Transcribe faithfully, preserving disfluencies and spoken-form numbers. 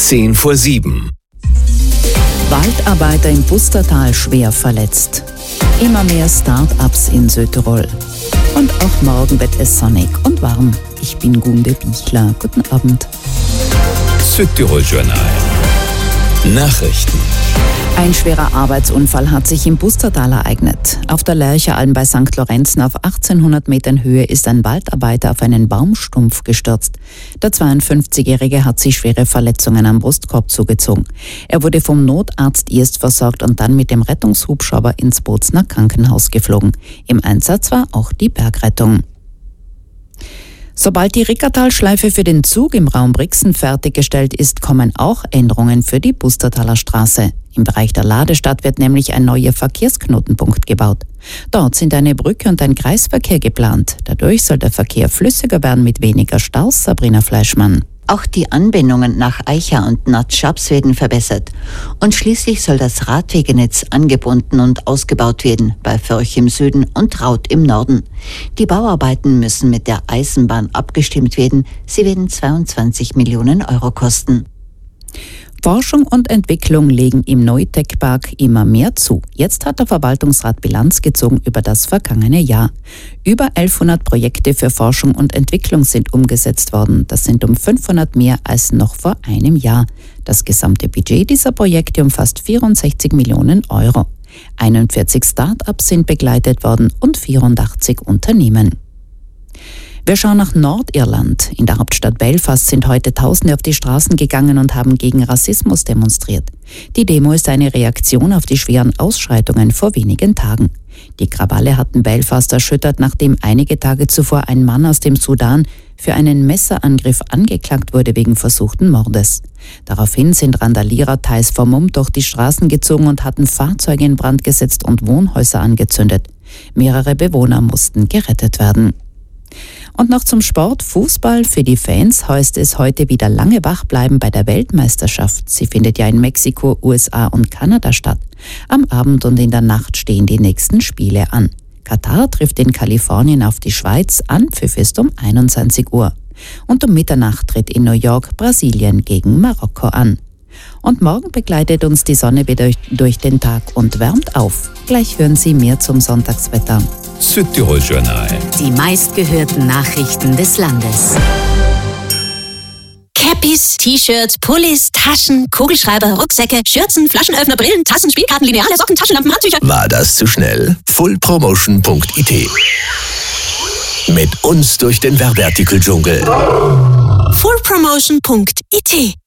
Zehn vor sieben. Waldarbeiter im Pustertal schwer verletzt. Immer mehr Start-ups in Südtirol. Und auch morgen wird es sonnig und warm. Ich bin Gunde Bichler. Guten Abend. Südtirol-Journal. Nachrichten. Ein schwerer Arbeitsunfall hat sich im Pustertal ereignet. Auf der Lerchealm bei Sankt Lorenzen auf achtzehnhundert Metern Höhe ist ein Waldarbeiter auf einen Baumstumpf gestürzt. Der zweiundfünfzigjährige hat sich schwere Verletzungen am Brustkorb zugezogen. Er wurde vom Notarzt erst versorgt und dann mit dem Rettungshubschrauber ins Bozner Krankenhaus geflogen. Im Einsatz war auch die Bergrettung. Sobald die Rickertalschleife für den Zug im Raum Brixen fertiggestellt ist, kommen auch Änderungen für die Pustertaler Straße. Im Bereich der Ladestadt wird nämlich ein neuer Verkehrsknotenpunkt gebaut. Dort sind eine Brücke und ein Kreisverkehr geplant. Dadurch soll der Verkehr flüssiger werden mit weniger Staus, Sabrina Fleischmann. Auch die Anbindungen nach Eicha und Natschabs werden verbessert. Und schließlich soll das Radwegenetz angebunden und ausgebaut werden, bei Förch im Süden und Raut im Norden. Die Bauarbeiten müssen mit der Eisenbahn abgestimmt werden. Sie werden zweiundzwanzig Millionen Euro kosten. Forschung und Entwicklung legen im Neutech-Park immer mehr zu. Jetzt hat der Verwaltungsrat Bilanz gezogen über das vergangene Jahr. Über elfhundert Projekte für Forschung und Entwicklung sind umgesetzt worden. Das sind um fünfhundert mehr als noch vor einem Jahr. Das gesamte Budget dieser Projekte umfasst vierundsechzig Millionen Euro. einundvierzig Start-ups sind begleitet worden und vierundachtzig Unternehmen. Wir schauen nach Nordirland. In der Hauptstadt Belfast sind heute Tausende auf die Straßen gegangen und haben gegen Rassismus demonstriert. Die Demo ist eine Reaktion auf die schweren Ausschreitungen vor wenigen Tagen. Die Krawalle hatten Belfast erschüttert, nachdem einige Tage zuvor ein Mann aus dem Sudan für einen Messerangriff angeklagt wurde wegen versuchten Mordes. Daraufhin sind Randalierer teils vermummt durch die Straßen gezogen und hatten Fahrzeuge in Brand gesetzt und Wohnhäuser angezündet. Mehrere Bewohner mussten gerettet werden. Und noch zum Sport. Fußball. Für die Fans heißt es heute wieder lange wach bleiben bei der Weltmeisterschaft. Sie findet ja in Mexiko, U S A und Kanada statt. Am Abend und in der Nacht stehen die nächsten Spiele an. Katar trifft in Kalifornien auf die Schweiz. Anpfiff ist um einundzwanzig Uhr. Und um Mitternacht tritt in New York Brasilien gegen Marokko an. Und morgen begleitet uns die Sonne wieder durch den Tag und wärmt auf. Gleich hören Sie mehr zum Sonntagswetter. Südtirol-Journal. Die meistgehörten Nachrichten des Landes. Cappies, T-Shirts, Pullis, Taschen, Kugelschreiber, Rucksäcke, Schürzen, Flaschenöffner, Brillen, Tassen, Spielkarten, Lineale, Socken, Taschenlampen, Handtücher. War das zu schnell? full promotion punkt i t. Mit uns durch den Werbeartikel-Dschungel. full promotion punkt i t